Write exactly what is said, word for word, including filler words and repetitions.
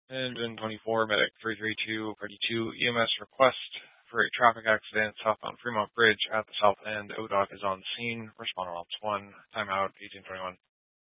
Engine twenty-four, Medic three three two, ready to E M S request for a traffic accident southbound Fremont Bridge at the south end. O D O T is on the scene. Respond on ops one. Timeout eighteen twenty-one.